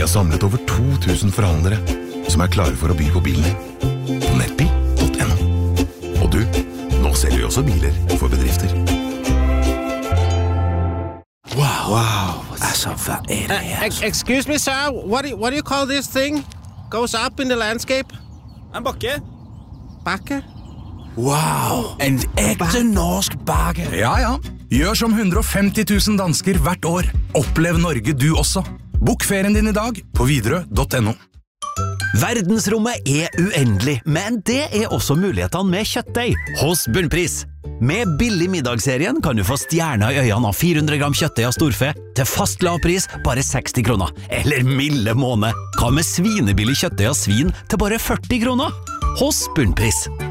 Vi har samlet over 2000 forhandlere som klare for å by på bilen din på nettbil.no. Og du, nå selger vi også biler for bedrifter. Wow. Altså, hva det her? Excuse me, sir. What do you call this thing? Goes up in the landscape? En bakke. Bakke? Wow, en ekte norsk bakke. Ja. Gjør som 150 000 dansker hvert år. Opplev Norge du også. Bok ferien din i dag på Widerøe.no. Verdensrommet uendelig, men det også mulighetene med kjøttdeig hos Bunnpris. Med billig middagsserien kan du få stjerner i øynene av 400 gram kjøttdeig av storfe til fast lavpris bare 60 kroner. Eller milde måned, hva med svinebillig kjøttdeig av svin til bare 40 kroner? Hos Bunnpris.